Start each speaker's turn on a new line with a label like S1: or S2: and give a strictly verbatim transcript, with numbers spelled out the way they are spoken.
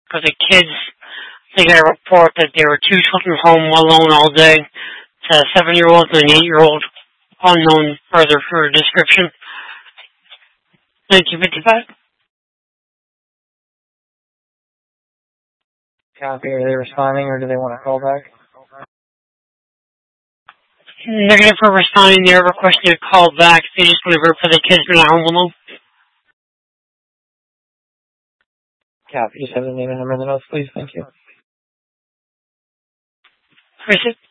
S1: for the kids. They got a report that there were two children home alone all day. It's a seven-year-old and an eight-year-old. Unknown further for a description. nineteen fifty-five.
S2: Copy. Are they responding or do they want to call back?
S1: Negative for responding. They're requesting a call back. They just want to verify the kids been at home alone.
S2: Copy. Just have the name and number in the notes, please. Thank you.
S1: Chris,